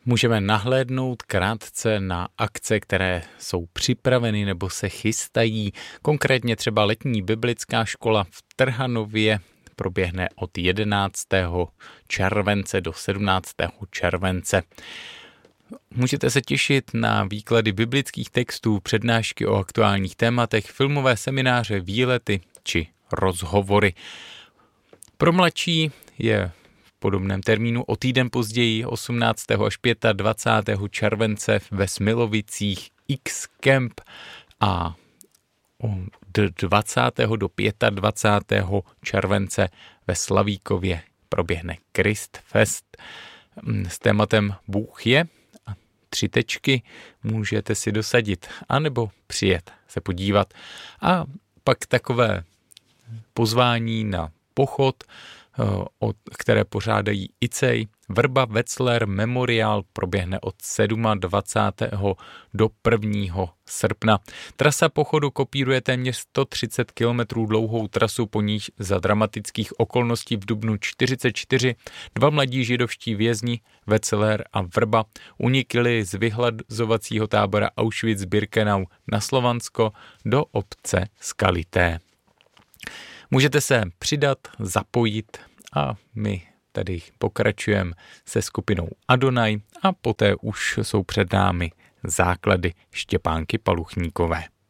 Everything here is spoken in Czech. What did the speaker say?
Můžeme nahlédnout krátce na akce, které jsou připraveny nebo se chystají. Konkrétně třeba letní biblická škola v Trhanově proběhne od 11. července do 17. července. Můžete se těšit na výklady biblických textů, přednášky o aktuálních tématech, filmové semináře, výlety či rozhovory. Pro mladší je v podobném termínu o týden později 18. až 25. července ve Smilovicích X-Camp a od 20. do 25. července ve Slavíkově proběhne Christfest s tématem Bůh je. 3 tečky můžete si dosadit, anebo přijet se podívat. A pak takové pozvání na pochod, které pořádají ICEJ. Vrba Wetzlar Memorial proběhne od 27. do 1. srpna. Trasa pochodu kopíruje téměř 130 km dlouhou trasu, po níž za dramatických okolností v dubnu 1944 2 mladí židovští vězni Wetzlar a Vrba unikli z vyhlazovacího tábora Auschwitz-Birkenau na Slovansko do obce Skalité. Můžete se přidat, zapojit a my tady pokračujeme se skupinou Adonai a poté už jsou před námi základy Štěpánky Paluchníkové.